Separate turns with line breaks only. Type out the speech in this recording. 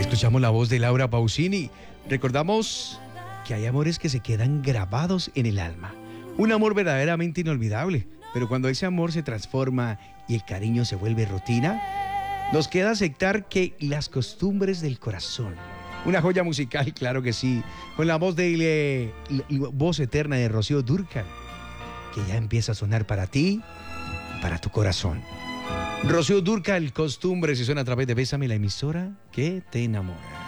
Escuchamos la voz de Laura Pausini. Recordamos que hay amores que se quedan grabados en el alma. Un amor verdaderamente inolvidable. Pero cuando ese amor se transforma y el cariño se vuelve rutina, nos queda aceptar que las costumbres del corazón. Una joya musical, claro que sí. Con la voz voz eterna de Rocío Dúrcal, que ya empieza a sonar para ti, para tu corazón. Rocío Dúrcal, Costumbres, y suena a través de Bésame, la emisora que te enamora.